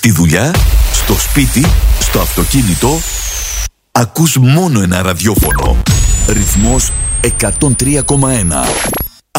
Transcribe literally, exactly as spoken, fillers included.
Στη δουλειά, στο σπίτι, στο αυτοκίνητο, ακούς μόνο ένα ραδιόφωνο. Ρυθμός εκατόν τρία κόμμα ένα.